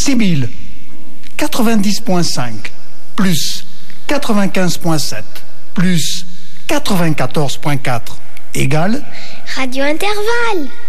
6000, 90.5, plus 95.7, plus 94.4, égale Radio Intervalle.